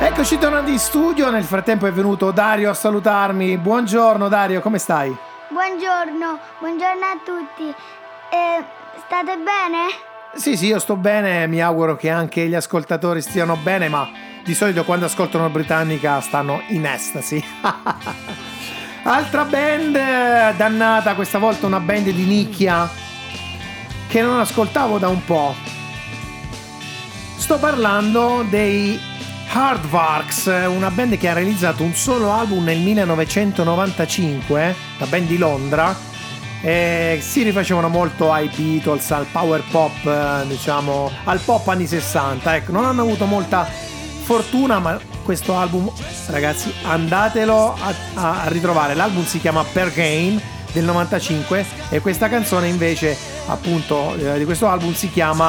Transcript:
Eccoci tornati in studio, nel frattempo è venuto Dario a salutarmi. Buongiorno Dario, come stai? Buongiorno a tutti. State bene? Sì, io sto bene, mi auguro che anche gli ascoltatori stiano bene, ma di solito quando ascoltano Britannica stanno in estasi. Altra band dannata, questa volta una band di nicchia che non ascoltavo da un po'. Sto parlando dei Hardvarks, una band che ha realizzato un solo album nel 1995, la band di Londra, e si rifacevano molto ai Beatles, al power pop, diciamo, al pop anni 60. Ecco, non hanno avuto molta fortuna, ma questo album, ragazzi, andatelo a ritrovare. L'album si chiama Per Gain del 95 e questa canzone invece, appunto, di questo album si chiama